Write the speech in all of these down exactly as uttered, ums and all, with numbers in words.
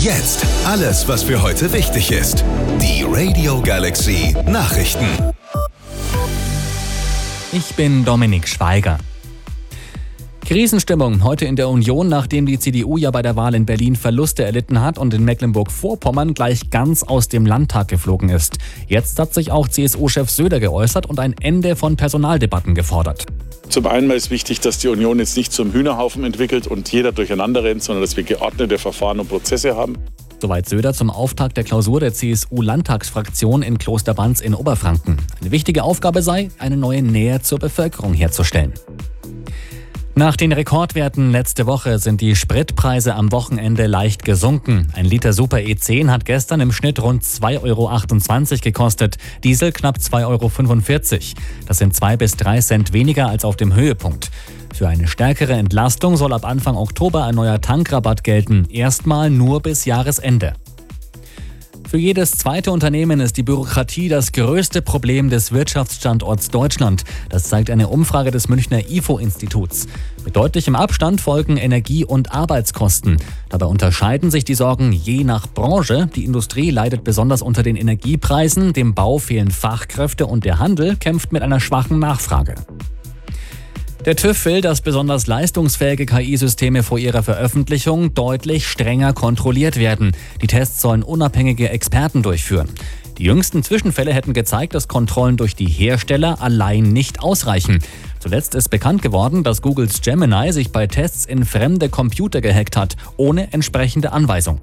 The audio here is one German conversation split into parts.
Jetzt alles, was für heute wichtig ist. Die Radio Galaxy Nachrichten. Ich bin Dominik Schweiger. Krisenstimmung heute in der Union, nachdem die C D U ja bei der Wahl in Berlin Verluste erlitten hat und in Mecklenburg-Vorpommern gleich ganz aus dem Landtag geflogen ist. Jetzt hat sich auch C S U-Chef Söder geäußert und ein Ende von Personaldebatten gefordert. Zum einen ist wichtig, dass die Union jetzt nicht zum Hühnerhaufen entwickelt und jeder durcheinander rennt, sondern dass wir geordnete Verfahren und Prozesse haben. Soweit Söder zum Auftakt der Klausur der C S U-Landtagsfraktion in Klosterbanz in Oberfranken. Eine wichtige Aufgabe sei, eine neue Nähe zur Bevölkerung herzustellen. Nach den Rekordwerten letzte Woche sind die Spritpreise am Wochenende leicht gesunken. Ein Liter Super E zehn hat gestern im Schnitt rund zwei Euro achtundzwanzig gekostet, Diesel knapp zwei Euro fünfundvierzig. Das sind zwei bis drei Cent weniger als auf dem Höhepunkt. Für eine stärkere Entlastung soll ab Anfang Oktober ein neuer Tankrabatt gelten, erstmal nur bis Jahresende. Für jedes zweite Unternehmen ist die Bürokratie das größte Problem des Wirtschaftsstandorts Deutschland. Das zeigt eine Umfrage des Münchner I F O-Instituts. Mit deutlichem Abstand folgen Energie- und Arbeitskosten. Dabei unterscheiden sich die Sorgen je nach Branche. Die Industrie leidet besonders unter den Energiepreisen, dem Bau fehlen Fachkräfte und der Handel kämpft mit einer schwachen Nachfrage. Der TÜV will, dass besonders leistungsfähige K I-Systeme vor ihrer Veröffentlichung deutlich strenger kontrolliert werden. Die Tests sollen unabhängige Experten durchführen. Die jüngsten Zwischenfälle hätten gezeigt, dass Kontrollen durch die Hersteller allein nicht ausreichen. Zuletzt ist bekannt geworden, dass Googles Gemini sich bei Tests in fremde Computer gehackt hat, ohne entsprechende Anweisung.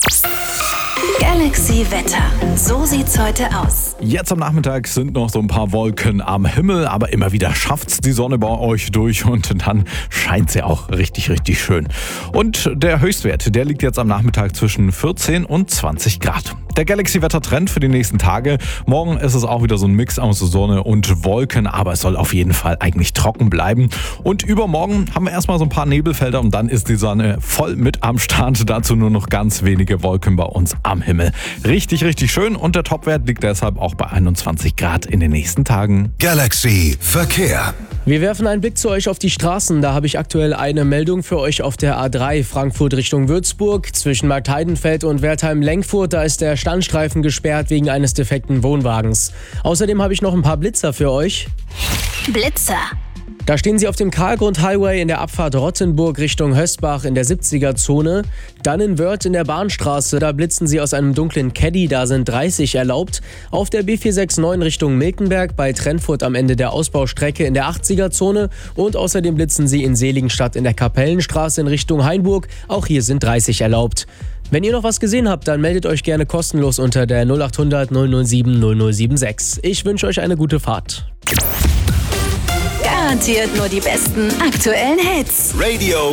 Galaxy Wetter. So sieht's heute aus. Jetzt am Nachmittag sind noch so ein paar Wolken am Himmel, aber immer wieder schafft's die Sonne bei euch durch und dann scheint sie auch richtig, richtig schön. Und der Höchstwert, der liegt jetzt am Nachmittag zwischen vierzehn und zwanzig Grad. Der Galaxy-Wetter-Trend für die nächsten Tage. Morgen ist es auch wieder so ein Mix aus Sonne und Wolken, aber es soll auf jeden Fall eigentlich trocken bleiben. Und übermorgen haben wir erstmal so ein paar Nebelfelder und dann ist die Sonne voll mit am Start. Dazu nur noch ganz wenige Wolken bei uns am Himmel. Richtig, richtig schön und der Topwert liegt deshalb auch bei einundzwanzig Grad in den nächsten Tagen. Galaxy Verkehr. Wir werfen einen Blick zu euch auf die Straßen. Da habe ich aktuell eine Meldung für euch auf der A drei Frankfurt Richtung Würzburg. Zwischen Marktheidenfeld und Wertheim-Lenkfurt, da ist der Standstreifen gesperrt wegen eines defekten Wohnwagens. Außerdem habe ich noch ein paar Blitzer für euch. Blitzer. Da stehen sie auf dem Karlgrund-Highway in der Abfahrt Rottenburg Richtung Hösbach in der siebziger-Zone. Dann in Wörth in der Bahnstraße, da blitzen sie aus einem dunklen Caddy, da sind dreißig erlaubt. Auf der B vier sechs neun Richtung Milkenberg bei Trennfurt am Ende der Ausbaustrecke in der achtziger-Zone. Und außerdem blitzen sie in Seligenstadt in der Kapellenstraße in Richtung Hainburg. Auch hier sind dreißig erlaubt. Wenn ihr noch was gesehen habt, dann meldet euch gerne kostenlos unter der null acht hundert null null sieben null null sieben sechs. Ich wünsche euch eine gute Fahrt. Garantiert nur die besten aktuellen Hits. Radio